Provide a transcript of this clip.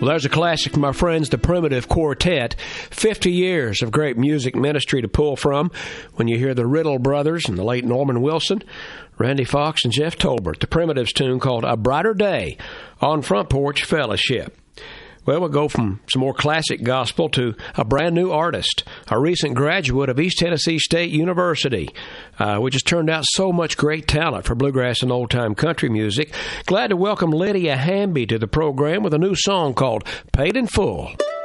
Well, there's a classic from our friends, the Primitive Quartet. 50 years of great music ministry to pull from when you hear the Riddle Brothers and the late Norman Wilson, Randy Fox, and Jeff Tolbert. The Primitives tune called A Brighter Day on Front Porch Fellowship. Well, we'll go from some more classic gospel to a brand new artist, a recent graduate of East Tennessee State University, which has turned out so much great talent for bluegrass and old-time country music. Glad to welcome Lydia Hamby to the program with a new song called Paid in Full.